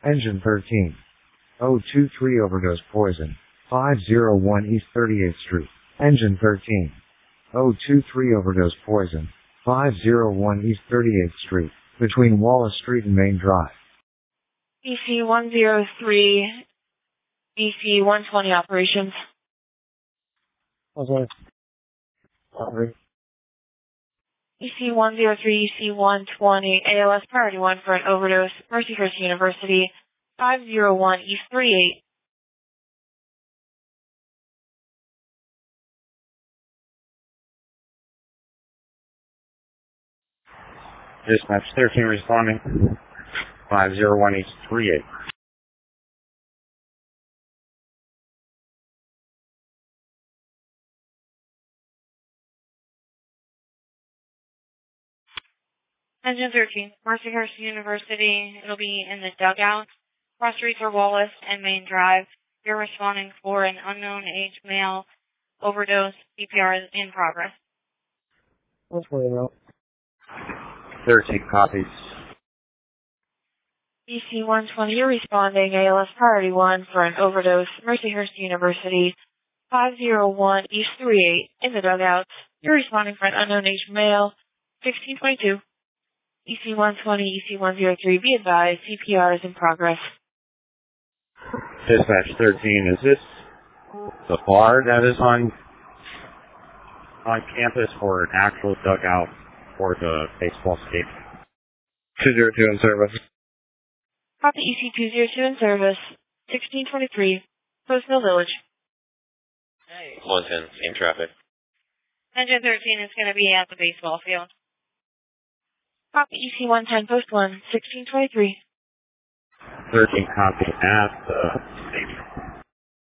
Engine 13. 023 overdose poison. 501 East 38th Street. Engine 13. 023 overdose poison. 501 East 38th Street. Between Wallace Street and Main Drive. EC 103, EC 120 operations. Okay. EC 103, EC 120, ALS Priority 1 for an overdose, Mercyhurst University, 501 East 38. Dispatch 13 responding. 501 East 38. Engine 13, Mercyhurst University. It'll be in the dugout, cross streets are Wallace and Main Drive. You're responding for an unknown age male overdose. CPR is in progress. What's going on? 13 copies. EC 120, you're responding. ALS Priority 1 for an overdose. Mercyhurst University, 501 East 38 in the dugouts. You're responding for an unknown age male, 1622. EC 120, EC 103, be advised, CPR is in progress. Dispatch 13, is this the bar that is on campus or an actual dugout for the baseball stadium? 202 in service. Copy EC 202 in service, 1623, Post Mill Village. 110, same traffic. Engine 13 is going to be at the baseball field. Copy EC 110, Post 1, 1623. 13 copy at the